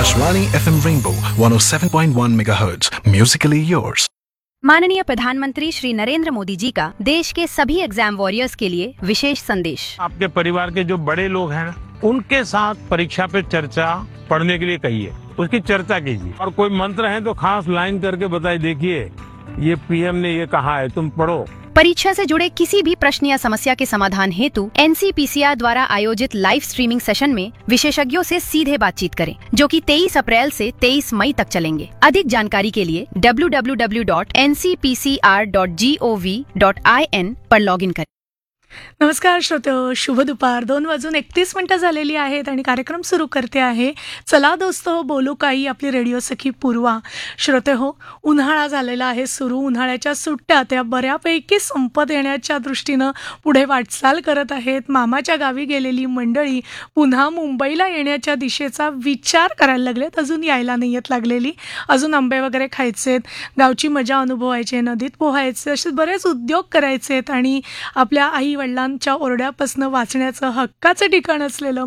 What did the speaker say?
Akashvani FM Rainbow 107.1 MHz. Musically yours. माननीय प्रधानमंत्री श्री नरेंद्र मोदी जी का देश के सभी एग्जाम वॉरियर्स के लिए विशेष संदेश। आपके परिवार के जो बड़े लोग हैं उनके साथ परीक्षा पे चर्चा पढ़ने के लिए कहिए, उसकी चर्चा कीजिए और कोई मंत्र है तो खास लाइन करके बताइए, देखिए ये पीएम ने ये कहा है, तुम पढ़ो। परीक्षा से जुड़े किसी भी प्रश्न या समस्या के समाधान हेतु एनसीपीसीआर द्वारा आयोजित लाइव स्ट्रीमिंग सेशन में विशेषज्ञों से सीधे बातचीत करें, जो कि 23 अप्रैल से 23 मई तक चलेंगे। अधिक जानकारी के लिए www.ncpcr.gov.in पर लॉगिन करें। नमस्कार श्रोतेहो, शुभ दुपार। 2:31 झालेली आहेत आणि कार्यक्रम सुरू करते आहे। चला दोस्तो बोलू काही, आपली रेडिओ सखी पूर्वा। श्रोतेहो, उन्हाळा झालेला आहे सुरू। उन्हाळ्याच्या सुट्ट्या त्या बऱ्यापैकी संपत येण्याच्या दृष्टीनं पुढे वाटचाल करत आहेत। मामाच्या गावी गेलेली मंडळी पुन्हा मुंबईला येण्याच्या दिशेचा विचार करायला लागलेत, अजून यायला नाही येत लागलेली। अजून आंबे वगैरे खायचेत, गावची मजा अनुभवायची, नदीत पोहायचे, असे बरेच उद्योग करायचेत आणि आपल्या आई वडिलांच्या ओरड्यापासून वाचण्याचं हक्काचं ठिकाण असलेलं